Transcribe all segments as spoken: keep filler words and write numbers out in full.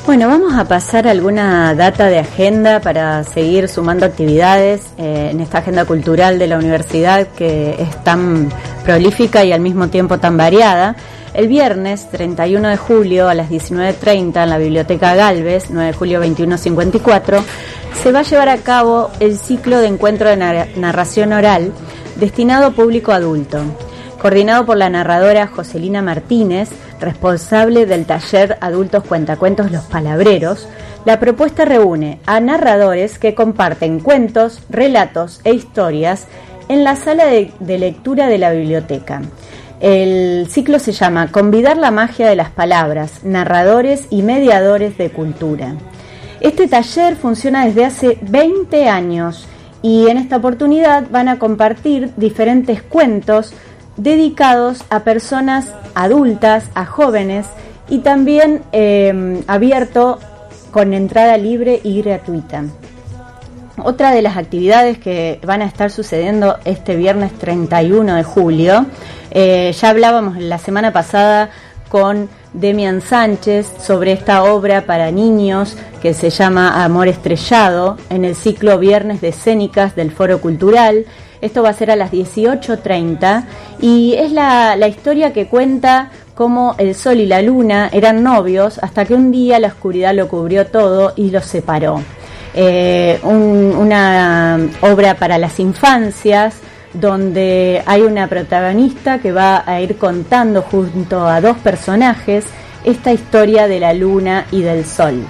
Bueno, vamos a pasar alguna data de agenda para seguir sumando actividades eh, en esta agenda cultural de la universidad que es tan prolífica y al mismo tiempo tan variada. El viernes treinta y uno de julio a las diecinueve treinta en la Biblioteca Galvez, nueve de julio veintiuno cincuenta y cuatro, se va a llevar a cabo el ciclo de encuentro de nar- narración oral destinado a público adulto, coordinado por la narradora Joselina Martínez, responsable del taller Adultos Cuentacuentos Los Palabreros. La propuesta reúne a narradores que comparten cuentos, relatos e historias en la sala de, de lectura de la biblioteca. El ciclo se llama Convidar la magia de las palabras, narradores y mediadores de cultura. Este taller funciona desde hace veinte años y en esta oportunidad van a compartir diferentes cuentos dedicados a personas adultas, a jóvenes y también eh, abierto con entrada libre y gratuita. Otra de las actividades que van a estar sucediendo este viernes treinta y uno de julio, eh, ya hablábamos la semana pasada con Demian Sánchez sobre esta obra para niños que se llama Amor Estrellado en el ciclo Viernes de Escénicas del Foro Cultural. Esto va a ser a las dieciocho treinta y es la, la historia que cuenta cómo el sol y la luna eran novios hasta que un día la oscuridad lo cubrió todo y los separó. Eh, un, una obra para las infancias donde hay una protagonista que va a ir contando junto a dos personajes esta historia de la luna y del sol.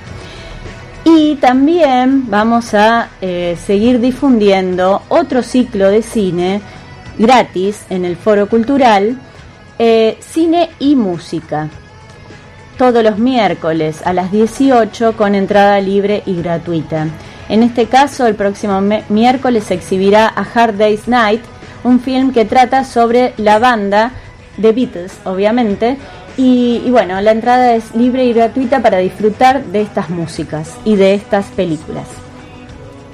Y también vamos a eh, seguir difundiendo otro ciclo de cine gratis en el Foro Cultural, eh, cine y música, todos los miércoles a las dieciocho con entrada libre y gratuita. En este caso, el próximo me- miércoles se exhibirá A Hard Day's Night, un film que trata sobre la banda The Beatles, obviamente, y, y bueno, la entrada es libre y gratuita para disfrutar de estas músicas y de estas películas.